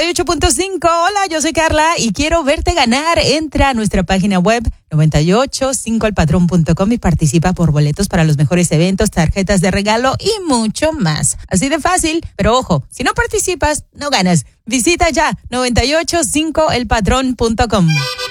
98.5. Hola, yo soy Carla y quiero verte ganar. Entra a nuestra página web 985elpatrón.com y participa por boletos para los mejores eventos, tarjetas de regalo y mucho más. Así de fácil, pero ojo, si no participas, no ganas. Visita ya 985elpatrón.com.